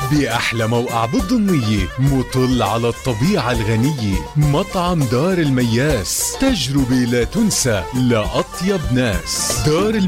بأحلى موقع بالضمية مطل على الطبيعة الغنية. مطعم دار المياس، تجربة لا تنسى لأطيب ناس. دار